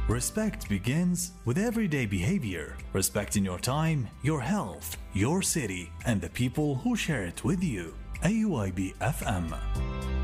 Respect begins with everyday behavior, respecting your time, your health, your city, and the people who share it with you. AUIB FM.